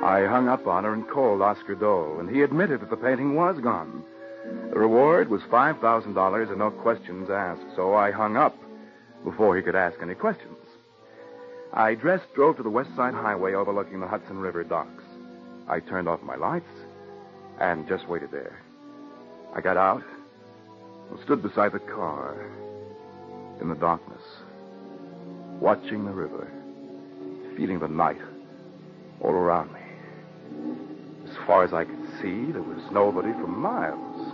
I hung up on her and called Oscar Dole, and he admitted that the painting was gone. The reward was $5,000 and no questions asked, so I hung up before he could ask any questions. I drove to the West Side Highway overlooking the Hudson River docks. I turned off my lights and just waited there. I got out and stood beside the car in the darkness, watching the river, feeling the night all around me. As far as I could see, there was nobody for miles.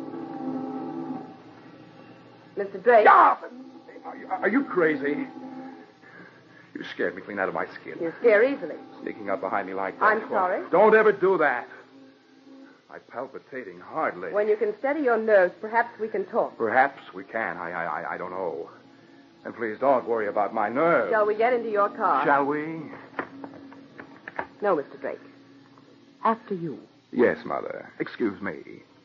Mr. Drake. Stop! Are you crazy? You scared me clean out of my skin. You scare easily. Sneaking up behind me like that. I'm sorry. Don't ever do that. I'm palpitating hardly. When you can steady your nerves, perhaps we can talk. Perhaps we can. I don't know. And please don't worry about my nerves. Shall we get into your car? Shall we? No, Mr. Drake. After you. Yes, Mother. Excuse me.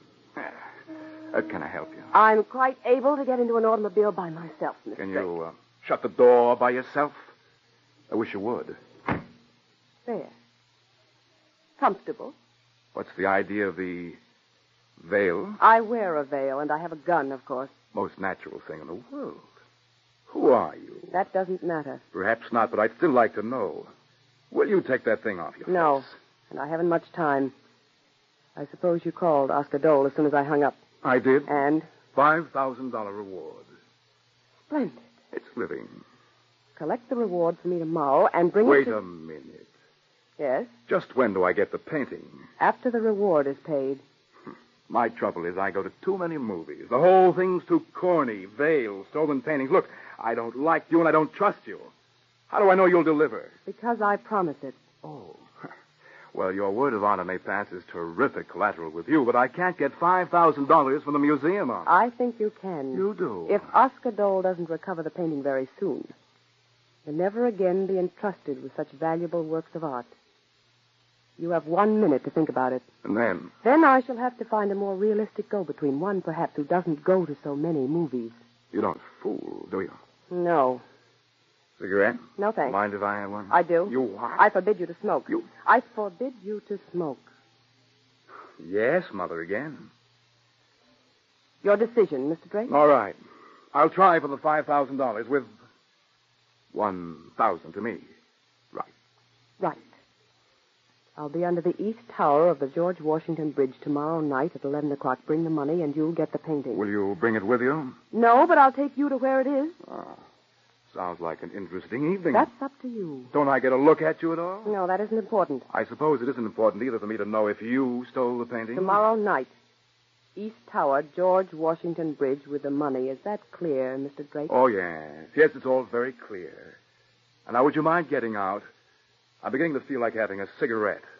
Can I help you? I'm quite able to get into an automobile by myself, Mr. Drake. Can you shut the door by yourself? I wish you would. There. Comfortable. What's the idea of the veil? I wear a veil, and I have a gun, of course. Most natural thing in the world. Who are you? That doesn't matter. Perhaps not, but I'd still like to know. Will you take that thing off your face? No, and I haven't much time. I suppose you called Oscar Dole as soon as I hung up. I did. And? $5,000 reward. Splendid. It's living. Collect the reward for me tomorrow and bring it Wait to... a minute. Yes? Just when do I get the painting? After the reward is paid. My trouble is I go to too many movies. The whole thing's too corny. Veils, stolen paintings. Look, I don't like you and I don't trust you. How do I know you'll deliver? Because I promise it. Oh. Well, your word of honor may pass as terrific collateral with you, but I can't get $5,000 from the museum on it. I think you can. You do? If Oscar Dole doesn't recover the painting very soon, he'll never again be entrusted with such valuable works of art. You have 1 minute to think about it. And then? Then I shall have to find a more realistic go-between, one perhaps who doesn't go to so many movies. You don't fool, do you? No. Cigarette? No, thanks. Mind if I have one? I do. You what? I forbid you to smoke. You? I forbid you to smoke. Yes, Mother, again. Your decision, Mr. Drake? All right. I'll try for the $5,000 with $1,000 to me. Right. Right. I'll be under the east tower of the George Washington Bridge tomorrow night at 11 o'clock. Bring the money and you'll get the painting. Will you bring it with you? No, but I'll take you to where it is. Oh, sounds like an interesting evening. That's up to you. Don't I get a look at you at all? No, that isn't important. I suppose it isn't important either for me to know if you stole the painting. Tomorrow night. East Tower, George Washington Bridge with the money. Is that clear, Mr. Drake? Oh, yes. Yes, it's all very clear. And now, would you mind getting out? I'm beginning to feel like having a cigarette.